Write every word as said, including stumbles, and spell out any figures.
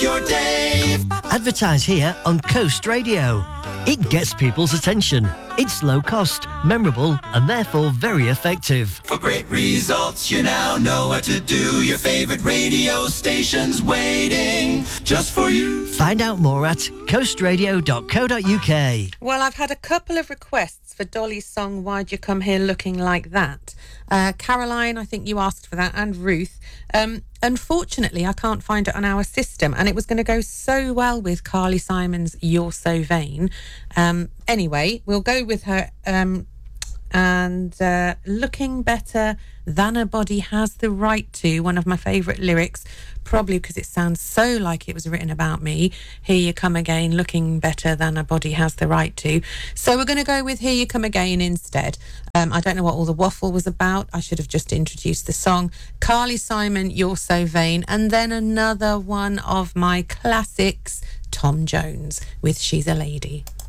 your day. Advertise here on Coast Radio. It gets people's attention. It's low cost, memorable, and therefore very effective. For great results, you now know what to do. Your favorite radio station's waiting just for you. Find out more at coast radio dot co dot uk. Well, I've had a couple of requests for Dolly's song, Why'd You Come Here Looking Like That? Uh, Caroline, I think you asked for that, and Ruth. Um, unfortunately, I can't find it on our system, and it was going to go so well with Carly Simon's You're So Vain. Um, anyway, we'll go with her um, and uh, Looking Better Than a Body Has the Right To, one of my favourite lyrics, probably because it sounds so like it was written about me. Here You Come Again, looking better than a body has the right to. So we're going to go with Here You Come Again instead. Um, I don't know what all the waffle was about. I should have just introduced the song. Carly Simon, You're So Vain. And then another one of my classics, Tom Jones with She's a Lady.